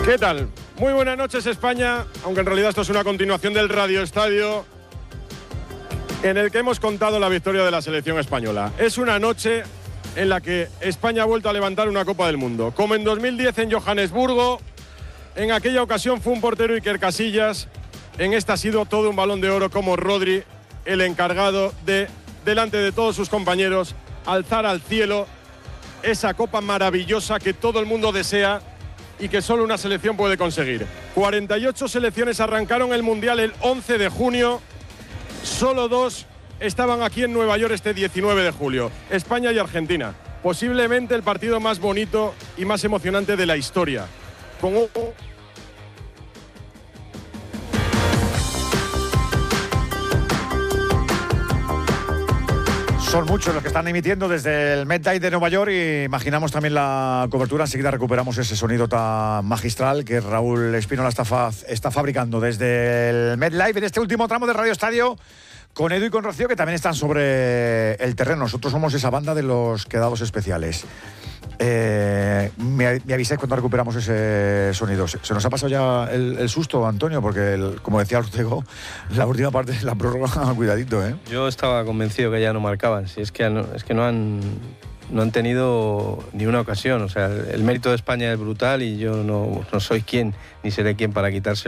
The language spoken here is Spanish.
¿Qué tal? Muy buenas noches, España, aunque en realidad esto es una continuación del Radio Estadio en el que hemos contado la victoria de la selección española. Es una noche en la que España ha vuelto a levantar una Copa del Mundo, como en 2010 en Johannesburgo. En aquella ocasión fue un portero Iker Casillas, en esta ha sido todo un Balón de Oro como Rodri, el encargado de, delante de todos sus compañeros, alzar al cielo esa copa maravillosa que todo el mundo desea y que solo una selección puede conseguir. 48 selecciones arrancaron el Mundial el 11 de junio, solo 2 estaban aquí en Nueva York este 19 de julio, España y Argentina. Posiblemente el partido más bonito y más emocionante de la historia. Con un... Son muchos los que están emitiendo desde el MetLife de Nueva York y imaginamos también la cobertura. Enseguida recuperamos ese sonido tan magistral que Raúl Espínola está fabricando desde el MetLife en este último tramo de Radio Estadio con Edu y con Rocío, que también están sobre el terreno. Nosotros somos esa banda de los quedados especiales. Me avisáis cuando recuperamos ese sonido. Se nos ha pasado ya el susto, Antonio, porque como decía Ortego, la última parte de la prórroga, cuidadito, ¿eh? Yo estaba convencido que ya no marcaban. Si es que no han tenido ni una ocasión. O sea, el mérito de España es brutal y yo no soy quien ni seré quien para quitárselo.